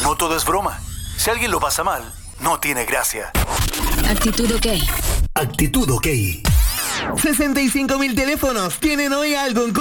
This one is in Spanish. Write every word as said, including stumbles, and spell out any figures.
no todo es broma. Si alguien lo pasa mal, no tiene gracia. Actitud OK. Actitud OK. sesenta y cinco mil teléfonos tienen hoy algo en común.